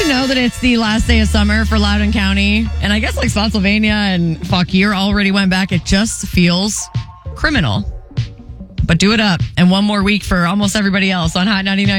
you know that it's the last day of summer for Loudoun County? And I guess like Spotsylvania and Fauquier already went back. It just feels criminal. But do it up. And one more week for almost everybody else on Hot 99.